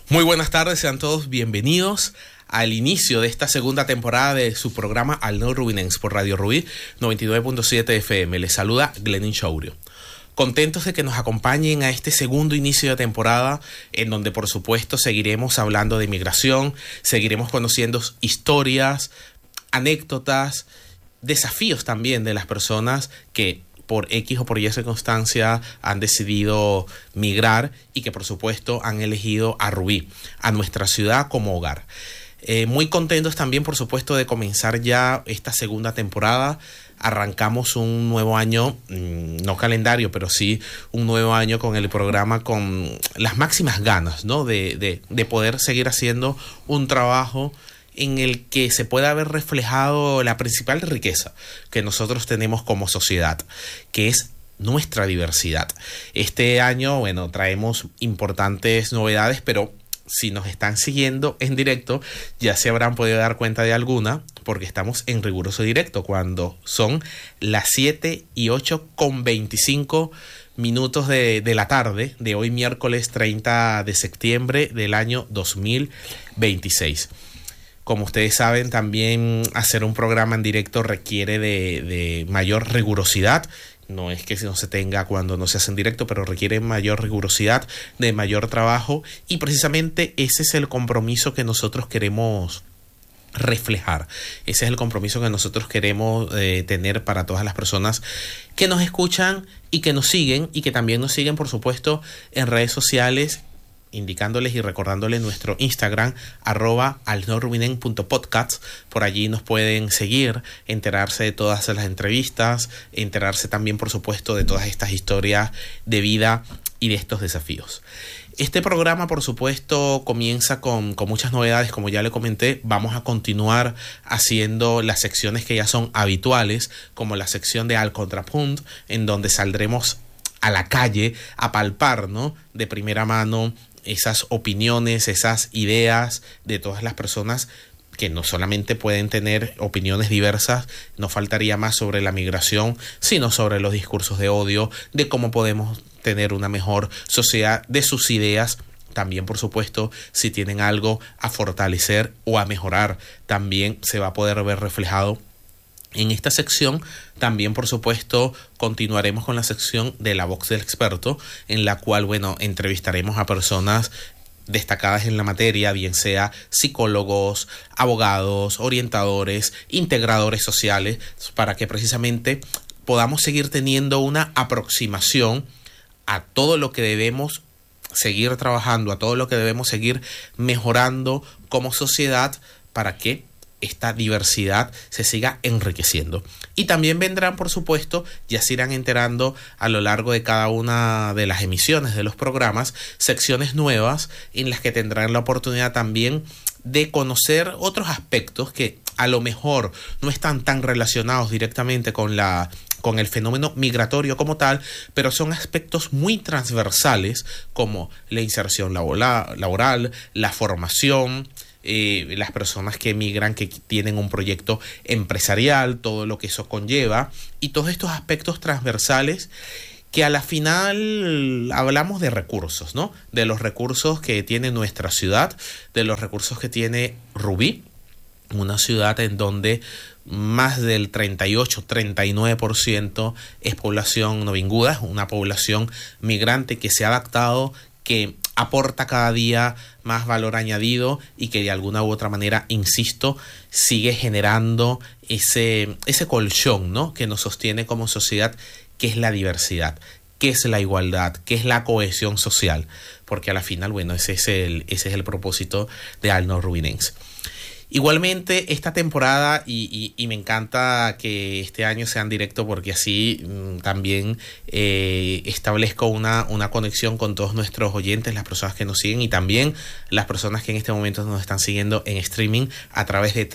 Muy buenas tardes, sean todos bienvenidos al inicio de esta segunda temporada de su programa Al No Rubinense por Radio Rubí 99.7 FM. Les saluda Glenin Chaurio. Contentos de que nos acompañen a este segundo inicio de temporada, en donde por supuesto seguiremos hablando de migración, seguiremos conociendo historias, anécdotas, desafíos también de las personas que por X o por Y circunstancia han decidido migrar y que por supuesto han elegido a Rubí, a nuestra ciudad como hogar. Muy contentos también por supuesto de comenzar ya esta segunda temporada. Arrancamos un nuevo año, no calendario, pero sí un nuevo año con el programa con las máximas ganas, ¿no? de poder seguir haciendo un trabajo en el que se pueda ver reflejado la principal riqueza que nosotros tenemos como sociedad, que es nuestra diversidad. Este año, traemos importantes novedades, pero si nos están siguiendo en directo, ya se habrán podido dar cuenta de alguna, porque estamos en riguroso directo, cuando son las 7:08:25 de la tarde de hoy, miércoles 30 de septiembre del año 2026. Como ustedes saben, también hacer un programa en directo requiere de mayor rigurosidad. No es que no se tenga cuando no se hace en directo, pero requiere mayor rigurosidad, de mayor trabajo. Y precisamente ese es el compromiso que nosotros queremos reflejar. Ese es el compromiso que nosotros queremos tener para todas las personas que nos escuchan y que nos siguen, y que también nos siguen, por supuesto, en redes sociales, indicándoles y recordándoles nuestro Instagram @alnorubinen.podcast. Por allí nos pueden seguir, enterarse de todas las entrevistas, enterarse también por supuesto de todas estas historias de vida y de estos desafíos. Este programa por supuesto comienza con muchas novedades, como ya le comenté. Vamos a continuar haciendo las secciones que ya son habituales, como la sección de Al Contrapunt, en donde saldremos a la calle a palpar, ¿no?, de primera mano esas opiniones, esas ideas de todas las personas que no solamente pueden tener opiniones diversas, no faltaría más sobre la migración, sino sobre los discursos de odio, de cómo podemos tener una mejor sociedad, de sus ideas. También, por supuesto, si tienen algo a fortalecer o a mejorar, también se va a poder ver reflejado en esta sección. También, por supuesto, continuaremos con la sección de la Voz del Experto, en la cual, entrevistaremos a personas destacadas en la materia, bien sea psicólogos, abogados, orientadores, integradores sociales, para que precisamente podamos seguir teniendo una aproximación a todo lo que debemos seguir trabajando, a todo lo que debemos seguir mejorando como sociedad, para que esta diversidad se siga enriqueciendo. Y también vendrán, por supuesto, ya se irán enterando a lo largo de cada una de las emisiones de los programas, secciones nuevas en las que tendrán la oportunidad también de conocer otros aspectos que a lo mejor no están tan relacionados directamente con el fenómeno migratorio como tal, pero son aspectos muy transversales, como la inserción laboral, la formación, las personas que emigran, que tienen un proyecto empresarial, todo lo que eso conlleva, y todos estos aspectos transversales que a la final hablamos de recursos, ¿no? De los recursos que tiene nuestra ciudad, de los recursos que tiene Rubí, una ciudad en donde más del 38-39% es población novinguda, una población migrante que se ha adaptado, que aporta cada día más valor añadido y que de alguna u otra manera, insisto, sigue generando ese colchón, ¿no?, que nos sostiene como sociedad, que es la diversidad, que es la igualdad, que es la cohesión social, porque a la final, ese es el propósito de Al No Rubinense. Igualmente, esta temporada, y me encanta que este año sea en directo, porque así también establezco una conexión con todos nuestros oyentes, las personas que nos siguen, y también las personas que en este momento nos están siguiendo en streaming a través de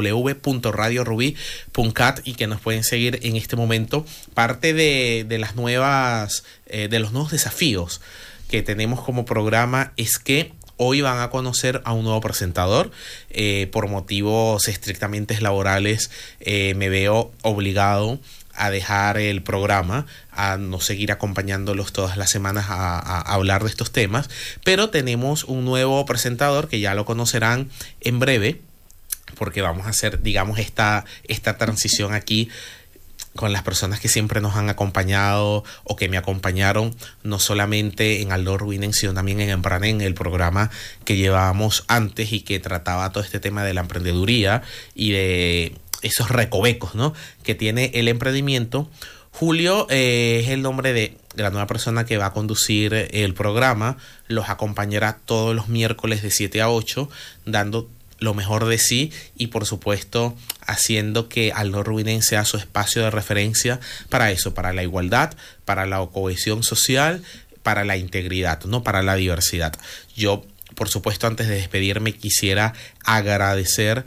www.radiorubí.cat, y que nos pueden seguir en este momento. Parte de los nuevos desafíos que tenemos como programa es que hoy van a conocer a un nuevo presentador. Por motivos estrictamente laborales me veo obligado a dejar el programa, a no seguir acompañándolos todas las semanas a hablar de estos temas, pero tenemos un nuevo presentador que ya lo conocerán en breve, porque vamos a hacer, digamos, esta transición aquí con las personas que siempre nos han acompañado o que me acompañaron, no solamente en Aldor Winen, sino también en Empranen, el programa que llevábamos antes y que trataba todo este tema de la emprendeduría y de esos recovecos, ¿no?, que tiene el emprendimiento. Julio es el nombre de la nueva persona que va a conducir el programa. Los acompañará todos los miércoles de 7 a 8, dando lo mejor de sí y, por supuesto, haciendo que Aldor Winen sea su espacio de referencia para eso, para la igualdad, para la cohesión social, para la integridad, ¿no?, para la diversidad. Yo, por supuesto, antes de despedirme, quisiera agradecer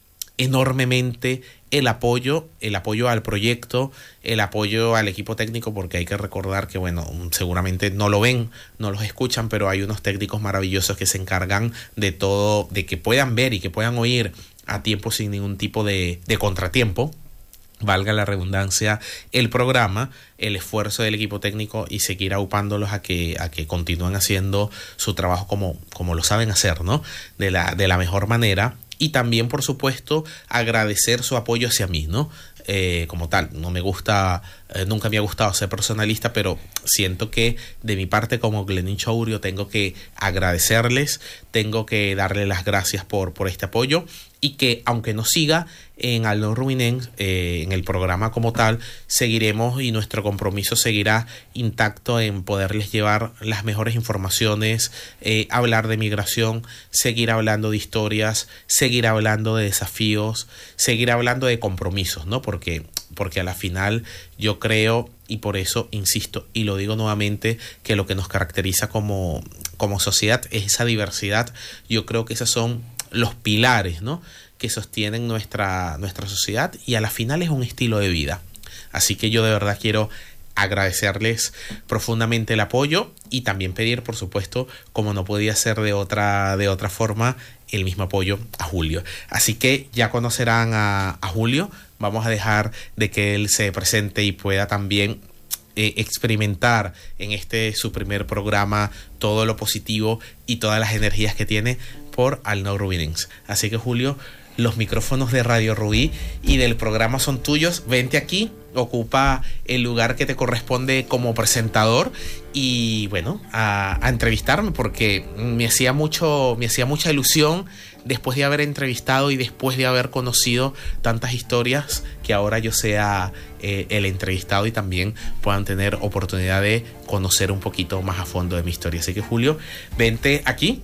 enormemente el apoyo al proyecto, el apoyo al equipo técnico, porque hay que recordar que, bueno, seguramente no lo ven, no los escuchan, pero hay unos técnicos maravillosos que se encargan de todo, de que puedan ver y que puedan oír a tiempo sin ningún tipo de contratiempo, valga la redundancia, el programa, el esfuerzo del equipo técnico y seguir aupándolos a que continúen haciendo su trabajo como lo saben hacer, ¿no?, de la mejor manera. Y también, por supuesto, agradecer su apoyo hacia mí, ¿no? Como tal, no me gusta, nunca me ha gustado ser personalista, pero siento que de mi parte como Glenín Chourio tengo que agradecerles, tengo que darle las gracias por este apoyo, y que aunque no siga en Aldor Winen, en el programa como tal, seguiremos y nuestro compromiso seguirá intacto en poderles llevar las mejores informaciones, hablar de migración, seguir hablando de historias, seguir hablando de desafíos, seguir hablando de compromisos, ¿no? Porque a la final yo creo, y por eso insisto y lo digo nuevamente, que lo que nos caracteriza como sociedad es esa diversidad. Yo creo que esos son los pilares, ¿no?, que sostienen nuestra sociedad, y a la final es un estilo de vida. Así que yo de verdad quiero agradecerles profundamente el apoyo y también pedir, por supuesto, como no podía ser de otra forma, el mismo apoyo a Julio. Así que ya conocerán a Julio. Vamos a dejar de que él se presente y pueda también experimentar en su primer programa todo lo positivo y todas las energías que tiene por Aldor Winen. Así que, Julio, los micrófonos de Radio Rubí y del programa son tuyos. Vente aquí, ocupa el lugar que te corresponde como presentador y, bueno, a entrevistarme, porque me hacía mucha ilusión, después de haber entrevistado y después de haber conocido tantas historias, que ahora yo sea el entrevistado y también puedan tener oportunidad de conocer un poquito más a fondo de mi historia. Así que, Julio, vente aquí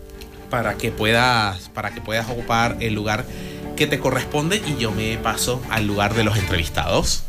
para que puedas ocupar el lugar que te corresponde y yo me paso al lugar de los entrevistados.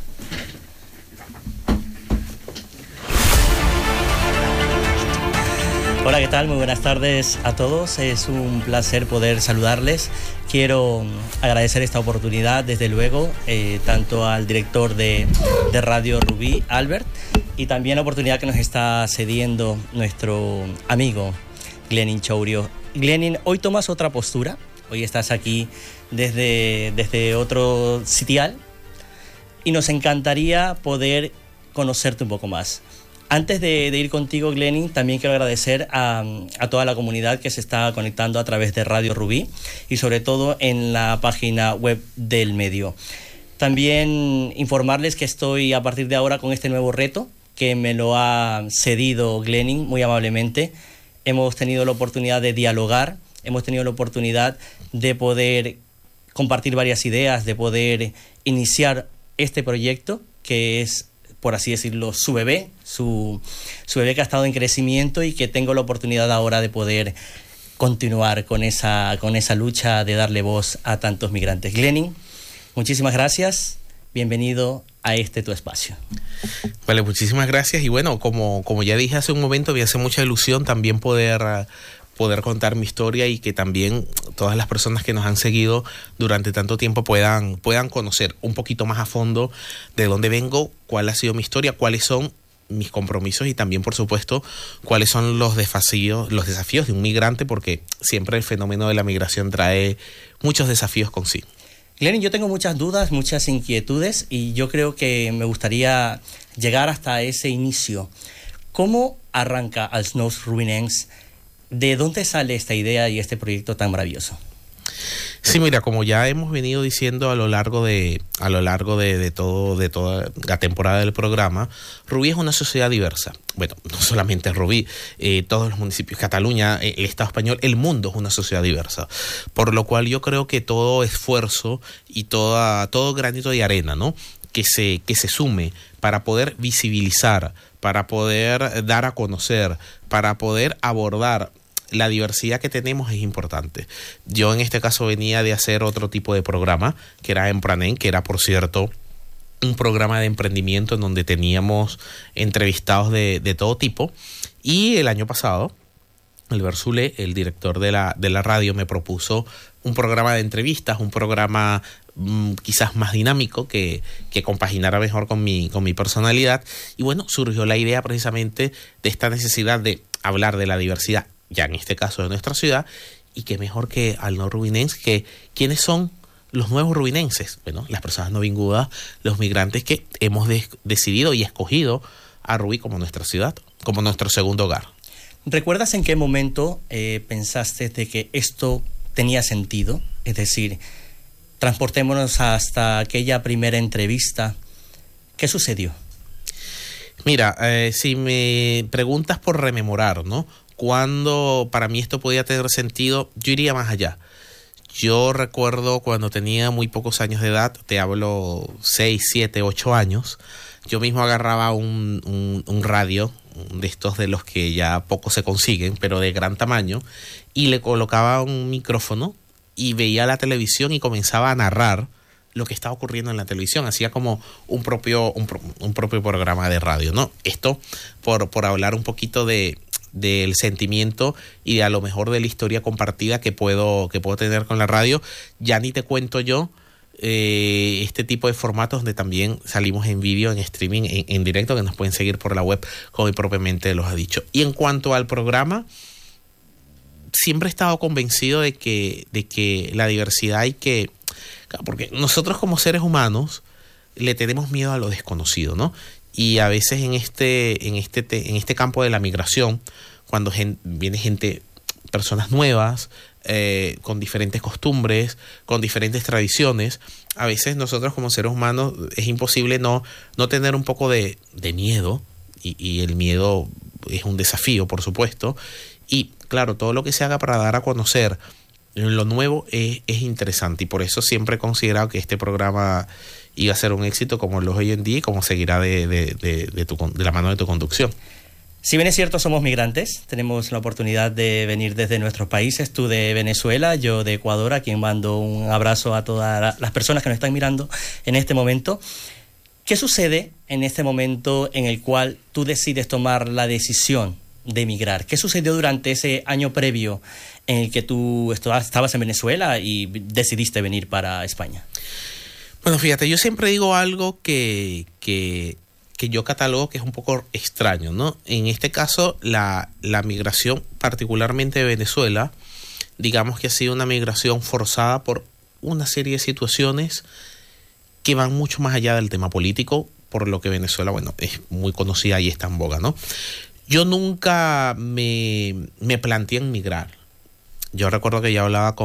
Hola, ¿qué tal? Muy buenas tardes a todos. Es un placer poder saludarles. Quiero agradecer esta oportunidad, desde luego, tanto al director de Radio Rubí, Albert, y también la oportunidad que nos está cediendo nuestro amigo Glenín Chourio. Glenín, hoy tomas otra postura. Hoy estás aquí desde otro sitial y nos encantaría poder conocerte un poco más. Antes de ir contigo, Glenín, también quiero agradecer a toda la comunidad que se está conectando a través de Radio Rubí y sobre todo en la página web del medio. También informarles que estoy a partir de ahora con este nuevo reto que me lo ha cedido Glenín muy amablemente. Hemos tenido la oportunidad de dialogar, hemos tenido la oportunidad de poder compartir varias ideas, de poder iniciar este proyecto que es, por así decirlo, su bebé que ha estado en crecimiento y que tengo la oportunidad ahora de poder continuar con esa lucha de darle voz a tantos migrantes. Glenín, muchísimas gracias, bienvenido a tu espacio. Vale, muchísimas gracias. Y bueno, como ya dije hace un momento, me hace mucha ilusión también poder contar mi historia y que también todas las personas que nos han seguido durante tanto tiempo puedan conocer un poquito más a fondo de dónde vengo, cuál ha sido mi historia, cuáles son mis compromisos y también, por supuesto, cuáles son los desafíos de un migrante, porque siempre el fenómeno de la migración trae muchos desafíos consigo. Glenny, yo tengo muchas dudas, muchas inquietudes y yo creo que me gustaría llegar hasta ese inicio. ¿Cómo arranca Els Nous Rubinencs? ¿De dónde sale esta idea y este proyecto tan maravilloso? Sí, mira, como ya hemos venido diciendo a lo largo de toda la temporada del programa, Rubí es una sociedad diversa. Bueno, no solamente Rubí, todos los municipios, Cataluña, el Estado español, el mundo es una sociedad diversa. Por lo cual yo creo que todo esfuerzo y todo granito de arena, ¿no?, que se sume para poder visibilizar, para poder dar a conocer, para poder abordar la diversidad que tenemos es importante. Yo en este caso venía de hacer otro tipo de programa, que era Empranen, que era, por cierto, un programa de emprendimiento en donde teníamos entrevistados de todo tipo. Y el año pasado, Albert Soler, el director de la radio, me propuso un programa de entrevistas, un programa quizás más dinámico que compaginara mejor con mi personalidad. Y bueno, surgió la idea precisamente de esta necesidad de hablar de la diversidad, ya en este caso de nuestra ciudad, y que mejor que al no rubinense, que quiénes son los nuevos rubinenses. Bueno, las personas no vingudas, los migrantes que hemos decidido y escogido a Rubí como nuestra ciudad, como nuestro segundo hogar. ¿Recuerdas en qué momento pensaste de que esto tenía sentido? Es decir, transportémonos hasta aquella primera entrevista. ¿Qué sucedió? Mira, si me preguntas por rememorar, ¿no?, cuando para mí esto podía tener sentido, yo iría más allá. Yo recuerdo cuando tenía muy pocos años de edad, te hablo 6, 7, 8 años, yo mismo agarraba un radio, de estos de los que ya poco se consiguen, pero de gran tamaño, y le colocaba un micrófono y veía la televisión y comenzaba a narrar lo que estaba ocurriendo en la televisión. Hacía como un propio programa de radio, ¿no? Esto por hablar un poquito del sentimiento y de a lo mejor de la historia compartida que puedo tener con la radio. Ya ni te cuento yo este tipo de formatos donde también salimos en vídeo, en streaming, en directo, que nos pueden seguir por la web, como él propiamente los ha dicho. Y en cuanto al programa, siempre he estado convencido de que la diversidad hay que... Porque nosotros como seres humanos le tenemos miedo a lo desconocido, ¿no? Y a veces en este campo de la migración, cuando viene gente, personas nuevas, con diferentes costumbres, con diferentes tradiciones, a veces nosotros como seres humanos es imposible no tener un poco de miedo, y el miedo es un desafío, por supuesto. Y claro, todo lo que se haga para dar a conocer lo nuevo es interesante, y por eso siempre he considerado que este programa iba a ser un éxito como lo es hoy en día y como seguirá de la mano de tu conducción. Si bien es cierto, somos migrantes, tenemos la oportunidad de venir desde nuestros países, tú de Venezuela, yo de Ecuador, a quien mando un abrazo a todas las personas que nos están mirando en este momento. ¿Qué sucede en este momento en el cual tú decides tomar la decisión de emigrar? ¿Qué sucedió durante ese año previo en el que tú estabas en Venezuela y decidiste venir para España? Bueno, fíjate, yo siempre digo algo que yo catalogo que es un poco extraño, ¿no? En este caso, la migración, particularmente de Venezuela, digamos que ha sido una migración forzada por una serie de situaciones que van mucho más allá del tema político, por lo que Venezuela, bueno, es muy conocida y está en boga, ¿no? Yo nunca me planteé en migrar. Yo recuerdo que ya hablaba con